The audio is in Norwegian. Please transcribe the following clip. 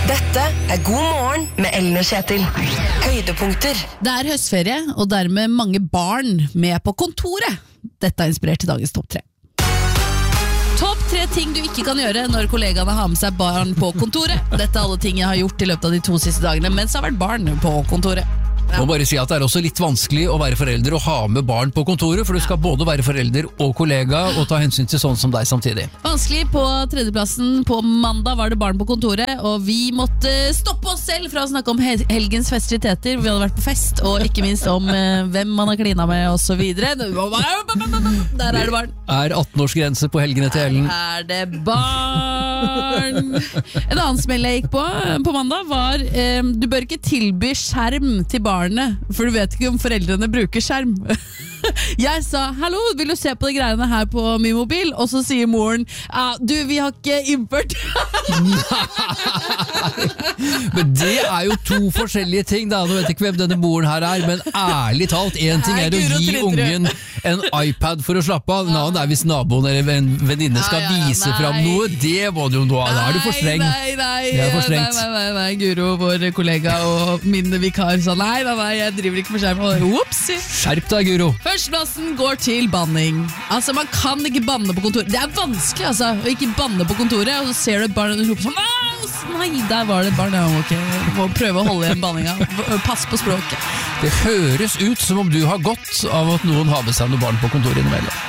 Dette God morgen med Ellen og Kjetil. Høydepunkter. Det høstferie, og dermed mange barn med på kontoret. Dette inspirert til dagens topp 3. Topp 3 ting du ikke kan gjøre når kollegaene har med seg barn på kontoret. Dette alle ting jeg har gjort i løpet av de 2 siste dagene mens det har vært barn på kontoret. Jeg må bare si at det også litt vanskelig å være forelder og ha med barn på kontoret, for du skal både være forelder og kollega og ta hensyn til sånn som deg samtidig. Vanskelig. På 3.-plassen på mandag var det barn på kontoret, og vi måtte stoppe oss selv fra å snakke om helgens festiviteter. Vi hadde vært på fest, og ikke minst om hvem man har klina med og så videre. Der det barn. Er 18-årsgrense på helgene til Ellen? Er det barn? En annen smell jeg gikk på mandag var du bør ikke tilby skjerm til barnet, for du vet ikke om foreldrene bruker skjerm. Jeg sa, hallo, vil du se på de greiene her på min mobil? Og så sier moren, du, vi har ikke innført. Men det jo 2 forskjellige ting da. Nå vet jeg ikke hvem denne moren her men ærlig talt, en ting å gi ungen en iPad for å slappe av. En annen hvis naboen eller en venninne skal vise frem noe. Det må du jo nå, da du for streng. Nei, Guro, vår kollega og min vikar sa, nei, jeg driver ikke med skjerm. Whoopsie. Skjerp deg, Guro. Førsteplassen går til banning. Altså, man kan ikke banne på kontoret. Det vanskelig, altså, å ikke banne på kontoret, og så ser du et barn og du roper sånn, nei, der var det et barn. Jeg må prøve å holde igjen banninga. Pass på språket. Det høres ut som om du har godt av at noen har med seg noen barn på kontoret innimellom.